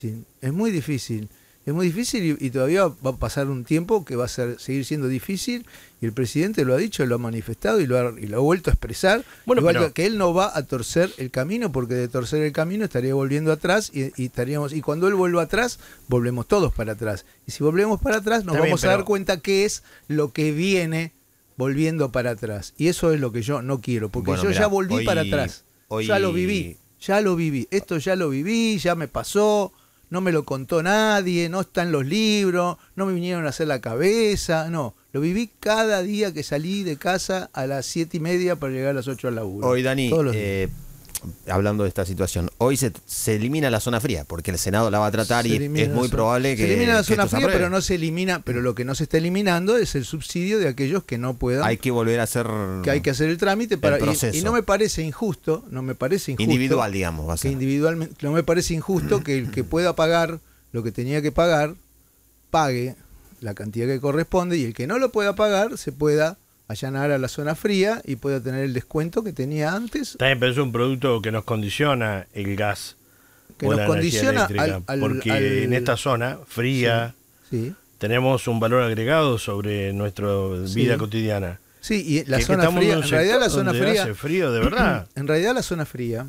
Sí, es muy difícil. Es muy difícil y todavía va a pasar un tiempo que va a seguir siendo difícil y el presidente lo ha dicho, lo ha manifestado y lo ha vuelto a expresar. Bueno, igual pero que él no va a torcer el camino porque de torcer el camino estaría volviendo atrás y cuando él vuelva atrás, volvemos todos para atrás. Y si volvemos para atrás nos vamos a dar cuenta qué es lo que viene volviendo para atrás. Y eso es lo que yo no quiero, porque yo ya volví para atrás. Ya lo viví, esto ya lo viví, ya me pasó. No me lo contó nadie, no está en los libros, no me vinieron a hacer la cabeza, no. Lo viví cada día que salí de casa a las 7:30 para llegar a las 8 al laburo. Hoy, Dani, hablando de esta situación, hoy se elimina la zona fría, porque el Senado la va a tratar y es muy probable que... Se elimina la zona fría, pero no se elimina, pero lo que no se está eliminando es el subsidio de aquellos que no puedan... Hay que volver a hacer... Que hay que hacer el trámite para... Y no me parece injusto, individual, digamos, va a ser. Que individualmente, no me parece injusto que el que pueda pagar lo que tenía que pagar, pague la cantidad que corresponde y el que no lo pueda pagar se pueda allanar a la zona fría y pueda tener el descuento que tenía antes. También pero es un producto que nos condiciona el gas que o nos la condiciona energía eléctrica, porque en esta zona fría tenemos un valor agregado sobre nuestra vida cotidiana. Sí, y la zona fría, en realidad la zona fría hace frío de verdad. En realidad la zona fría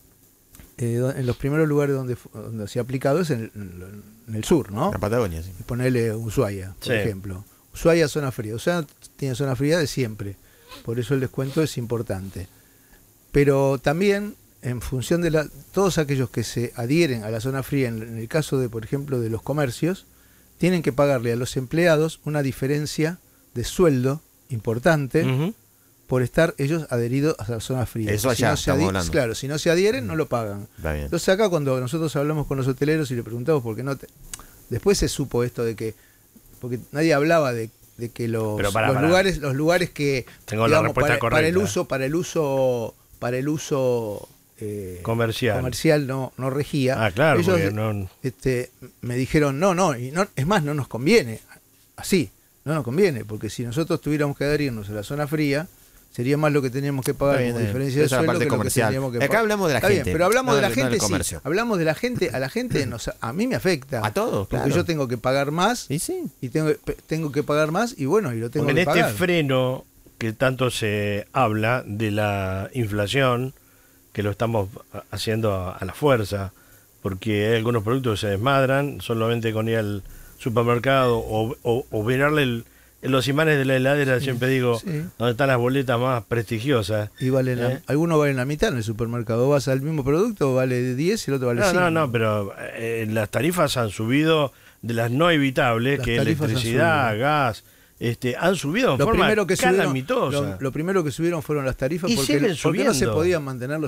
en los primeros lugares donde se ha aplicado es en el sur, ¿no? La Patagonia, sí. Ponerle Ushuaia, por ejemplo. Ushuaia zona fría. Ushuaia tiene zona fría de siempre. Por eso el descuento es importante. Pero también, en función de todos aquellos que se adhieren a la zona fría, en el caso de, por ejemplo, de los comercios, tienen que pagarle a los empleados una diferencia de sueldo importante por estar ellos adheridos a la zona fría. Eso allá estamos hablando. Claro, si no se adhieren, no lo pagan. Entonces acá cuando nosotros hablamos con los hoteleros y le preguntamos por qué no... Después se supo esto de que... Porque nadie hablaba de que los lugares que... Tengo la respuesta correcta. Para el uso comercial no regía. Claro, ellos no... me dijeron, es más, no nos conviene. Así, no nos conviene, porque si nosotros tuviéramos que adherirnos a la zona fría, sería más lo que teníamos que pagar como diferencia de sueldo que lo que teníamos que pagar. Acá hablamos de la gente. Bien, pero hablamos de la gente, sí. Hablamos de la gente, a la gente a mí me afecta. A todos, porque yo tengo que pagar más y tengo que pagar más y bueno, y lo tengo que pagar. En este freno que tanto se habla de la inflación, que lo estamos haciendo a la fuerza, porque hay algunos productos que se desmadran solamente con ir al supermercado o mirarle los imanes de la heladera, siempre digo, donde están las boletas más prestigiosas. Y algunos valen la mitad en el supermercado. Vas al mismo producto, vale 10 y el otro vale 5. No, pero las tarifas han subido de las no evitables, que electricidad, gas, han subido en forma calamitosa. Lo primero que subieron fueron las tarifas porque no se podían mantener los